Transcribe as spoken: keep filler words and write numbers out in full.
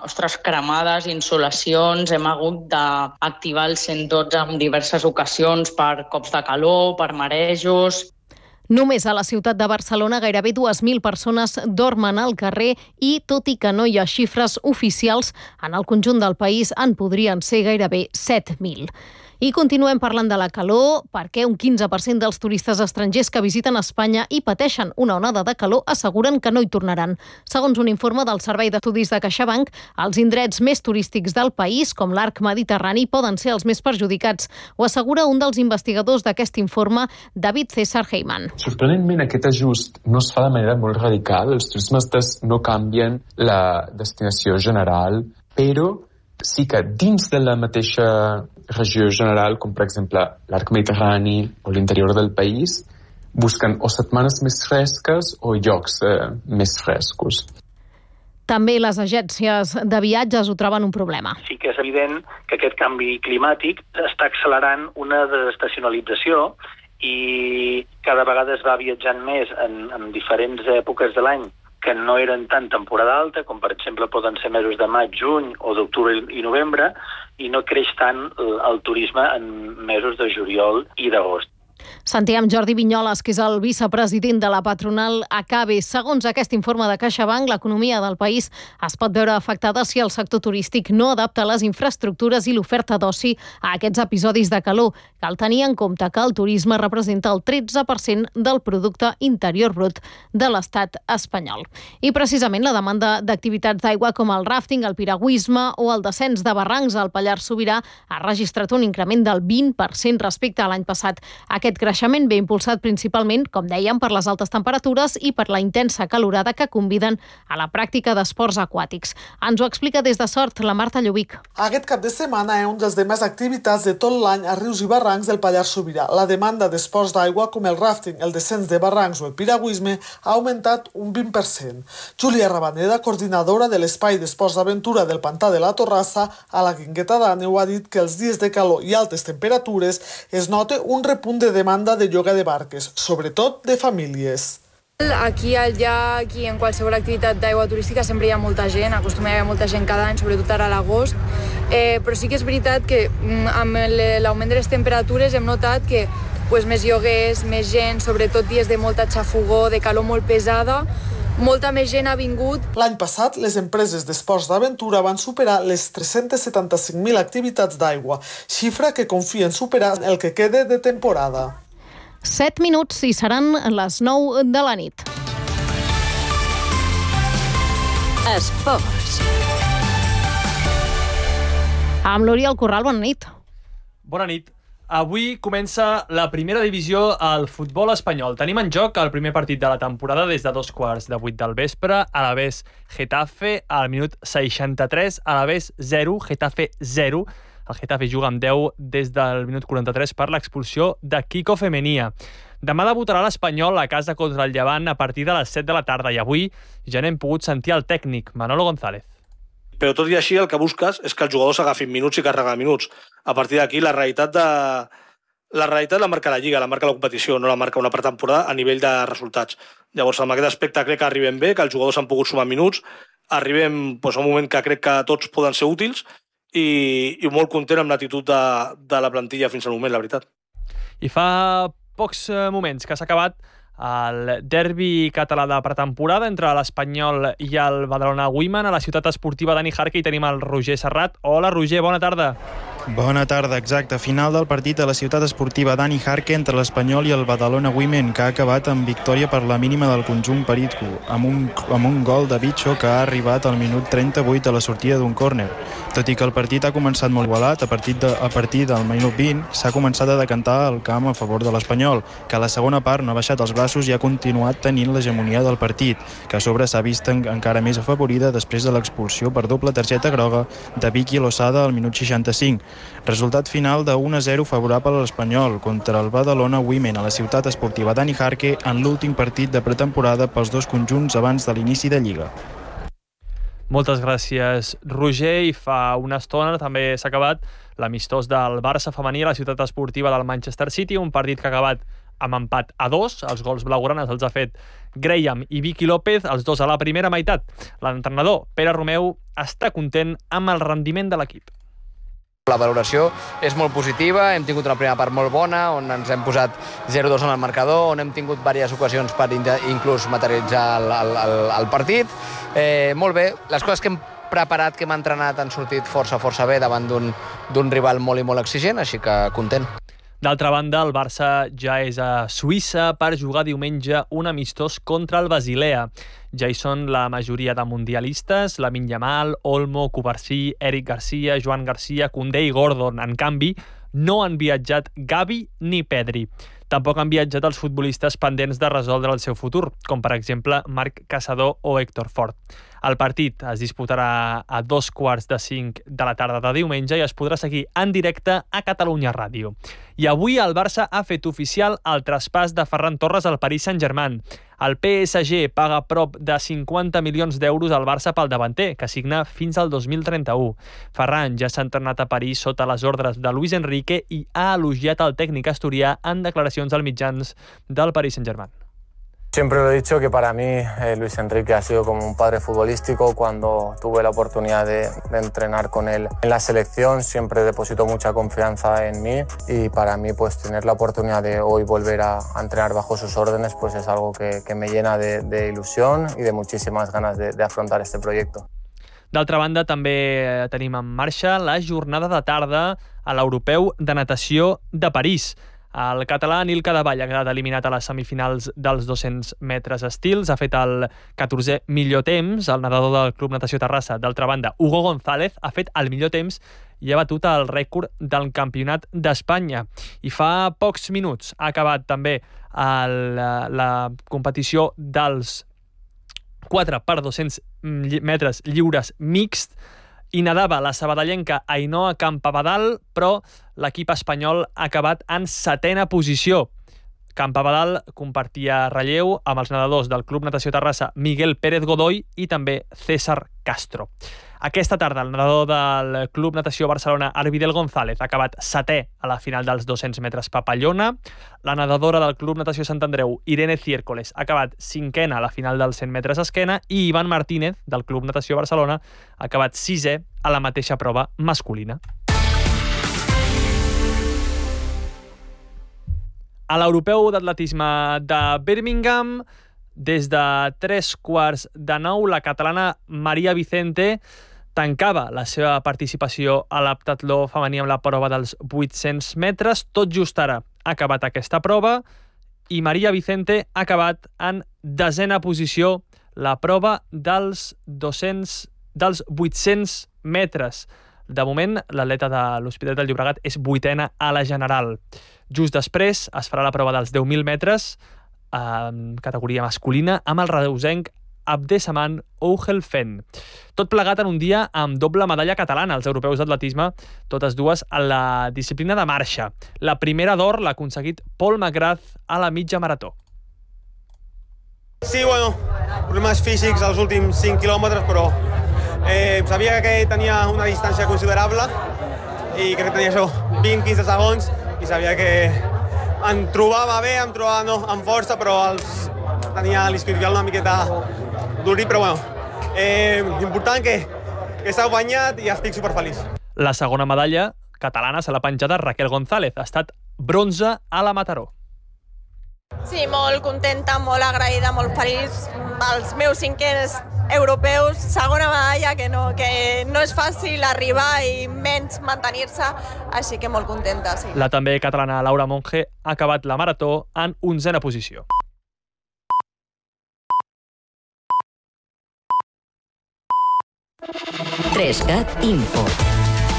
ostres, cremades, insolacions, hem hagut d'activar el cent dotze en diverses ocasions per cops de calor, per marejos. Només a la ciutat de Barcelona gairebé dues mil persones dormen al carrer i, tot i que no hi ha xifres oficials, en el conjunt del país en podrien ser gairebé set mil. I continuem parlant de la calor perquè un quinze per cent dels turistes estrangers que visiten Espanya i pateixen una onada de calor asseguren que no hi tornaran. Segons un informe del Servei d'Estudis de CaixaBank, els indrets més turístics del país, com l'arc mediterrani, poden ser els més perjudicats. Ho assegura un dels investigadors d'aquest informe, David César Heyman. Sorprenentment, aquest ajust no es fa de manera molt radical. Els turismes no canvien la destinació general, però sí que dins de la mateixa regió general, com per exemple l'arc mediterrani o l'interior del país, busquen o setmanes més fresques o llocs eh, més frescos. També les agències de viatges ho troben un problema. Sí que és evident que aquest canvi climàtic està accelerant una desestacionalització i cada vegada es va viatjant més en, en diferents èpoques de l'any que no eren tan temporada alta, com per exemple poden ser mesos de maig, juny o d'octubre i novembre, i no creix tant el, el turisme en mesos de juliol i d'agost. Sentim Jordi Vinyoles, que és el vicepresident de la patronal ACABE. Segons aquest informe de CaixaBank, l'economia del país es pot veure afectada si el sector turístic no adapta les infraestructures i l'oferta d'oci a aquests episodis de calor. Cal tenir en compte que el turisme representa el tretze per cent del producte interior brut de l'estat espanyol. I precisament la demanda d'activitats d'aigua com el ràfting, el piragüisme o el descens de barrancs al Pallars Sobirà ha registrat un increment del vint per cent respecte a l'any passat. Aquest creixement ve impulsat principalment, com dèiem, per les altes temperatures i per la intensa calorada que conviden a la pràctica d'esports aquàtics. Ens ho explica des de Sort la Marta Llubic. Aquest cap de setmana és un dels de més activitats de tot l'any a rius i barrancs del Pallars Sobirà. La demanda d'esports d'aigua com el ràfting, el descens de barrancs o el piragüisme ha augmentat un vint per cent. Júlia Rabaneda, coordinadora de l'espai d'esports d'aventura del Pantà de la Torrassa, a la Guingueta d'Àneu, ha dit que els dies de calor i altes temperatures es nota un repunt de demanda de lloguer de barques, sobretot de famílies. Aquí al llac i en qualsevol activitat d'aigua turística sempre hi ha molta gent, acostuma a haver molta gent cada any, sobretot ara a l'agost, eh, però sí que és veritat que amb l'augment de les temperatures hem notat que pues, més lloguers, més gent, sobretot dies de molta xafogó, de calor molt pesada, molta més gent ha vingut. L'any passat, les empreses d'esports d'aventura van superar les tres-cents setanta-cinc mil activitats d'aigua, xifra que confien superar el que quede de temporada. Set minuts i seran les nou de la nit. Esports. Amb l'Oriol Corral, bona nit. Bona nit. Avui comença la primera divisió al futbol espanyol. Tenim en joc el primer partit de la temporada des de dos quarts de vuit del vespre. Alavés Getafe al minut seixanta-tres, Alavés zero, Getafe zero. El Getafe juga amb deu des del minut quaranta-tres per l'expulsió de Kiko Femenia. Demà debutarà l'Espanyol a casa contra el Llevant a partir de les set de la tarda i avui ja n'hem pogut sentir el tècnic, Manolo González. Però tot i així el que busques és que els jugadors agafin minuts i carregar minuts. A partir d'aquí la realitat de... la realitat la marca la Lliga, la marca la competició, no la marca una pretemporada a nivell de resultats. Llavors, amb aquest aspecte crec que arribem bé, que els jugadors han pogut sumar minuts, arribem doncs, a un moment que crec que tots poden ser útils i, i molt content amb l'actitud de, de la plantilla fins al moment, la veritat. I fa pocs moments que s'ha acabat el derbi català de pretemporada entre l'Espanyol i el Badalona Women. A la ciutat esportiva Dani Jarque i tenim el Roger Serrat. Hola, Roger, bona tarda. Bona tarda, exacte. Final del partit a la ciutat esportiva Dani Jarque entre l'Espanyol i el Badalona Women, que ha acabat amb victòria per la mínima del conjunt peritco, amb un, amb un gol de Bicho que ha arribat al minut trenta-vuit a la sortida d'un córner. Tot i que el partit ha començat molt igualat, a partir, de, a partir del minut vint s'ha començat a decantar el camp a favor de l'Espanyol, que a la segona part no ha baixat els braços i ha continuat tenint l'hegemonia del partit, que a sobre s'ha vist encara més afavorida després de l'expulsió per doble targeta groga de Vicky Losada al minut seixanta-cinc. Resultat final de un a zero favorable a l'Espanyol contra el Badalona Women a la ciutat esportiva Dani Jarque en l'últim partit de pretemporada pels dos conjunts abans de l'inici de Lliga. Moltes gràcies, Roger. I fa una estona també s'ha acabat l'amistós del Barça femení a la ciutat esportiva del Manchester City, un partit que ha acabat amb empat a dos. Els gols blaugranes els ha fet Graham i Vicky López, els dos a la primera meitat. L'entrenador, Pere Romeu, està content amb el rendiment de l'equip. La valoració és molt positiva, hem tingut una primera part molt bona, on ens hem posat zero dos en el marcador, on hem tingut diverses ocasions per inclús materialitzar el, el, el partit. Eh, molt bé, les coses que hem preparat, que hem entrenat, han sortit força, força bé davant d'un rival molt i molt exigent, així que content. D'altra banda, el Barça ja és a Suïssa per jugar diumenge un amistós contra el Basilea. Ja hi són la majoria de mundialistes, Lamine Yamal, Olmo, Cubarsí, Eric Garcia, Joan Garcia, Koundé i Gordon. En canvi, no han viatjat Gavi ni Pedri. Tampoc han viatjat els futbolistes pendents de resoldre el seu futur, com per exemple Marc Caçador o Héctor Fort. El partit es disputarà a dos quarts de cinc de la tarda de diumenge i es podrà seguir en directe a Catalunya Ràdio. I avui el Barça ha fet oficial el traspàs de Ferran Torres al Paris Saint-Germain. El P S G paga prop de cinquanta milions d'euros al Barça pel davanter, que signa fins al dos mil trenta-u. Ferran ja s'ha entrenat a París sota les ordres de Luis Enrique i ha elogiat el tècnic asturià en declaracions als mitjans del Paris Saint-Germain. Siempre lo he dicho que para mí eh, Luis Enrique ha sido como un padre futbolístico. Cuando tuve la oportunidad de, de entrenar con él en la selección, siempre depositó mucha confianza en mí y para mí pues tener la oportunidad de hoy volver a, a entrenar bajo sus órdenes pues es algo que, que me llena de, de ilusión y de muchísimas ganas de, de afrontar este proyecto. D'altra banda, també tenim en marxa la jornada de tarda a l'Europeu de Natació de París. El català Nil Cadevall ha quedat eliminat a les semifinals dels dos-cents metres estils, ha fet el catorzè millor temps. El nedador del Club Natació Terrassa, d'altra banda, Hugo González, ha fet el millor temps i ha batut el rècord del Campionat d'Espanya. I fa pocs minuts ha acabat també el, la competició dels quatre per dos-cents metres lliures mixt, i nedava la sabadellenca Ainhoa Campabadal, però l'equip espanyol ha acabat en setena posició. Campabadal compartia relleu amb els nedadors del Club Natació Terrassa Miguel Pérez Godoy i també César Castro. Aquesta tarda el nedador del Club Natació Barcelona Arvidel González ha acabat setè a la final dels dos-cents metres papallona. La nedadora del Club Natació Sant Andreu, Irene Ciércoles, ha acabat cinquena a la final dels cent metres esquena i Ivan Martínez, del Club Natació Barcelona, ha acabat sisè a la mateixa prova masculina. A l'Europeu d'Atletisme de Birmingham, des de tres quarts de nou, la catalana Maria Vicente tancava la seva participació a l'heptatló femení amb la prova dels vuit-cents metres. Tot just ara ha acabat aquesta prova i Maria Vicente ha acabat en desena posició la prova dels dos-cents, dels vuit-cents metres. De moment, l'atleta de l'Hospitalet del Llobregat és vuitena a la general. Just després es farà la prova dels deu mil metres en categoria masculina amb el reusenc Abdesaman Ouhelfen. Tot plegat en un dia amb doble medalla catalana als europeus d'atletisme, totes dues a la disciplina de marxa. La primera d'or l'ha aconseguit Paul McGrath a la mitja marató. Sí, bueno, problemes físics als últims cinc quilòmetres, però eh, sabia que tenia una distància considerable i crec que tenia això, vint a quinze segons, i sabia que em trobava bé, em trobava no, amb força, però els, tenia l'isquiotibial una miqueta durit, però bueno, eh, important que, que s'ha guanyat i estic superfeliç. La segona medalla catalana se l'ha penjada Raquel González, ha estat bronze a la Mataró. Sí, molt contenta, molt agraïda, molt feliç. Els meus cinquens europeus, segona medalla, que no, que no és fàcil arribar i menys mantenir-se, així que molt contenta, sí. La també catalana Laura Monge ha acabat la marató en onzena posició. tres cat Info.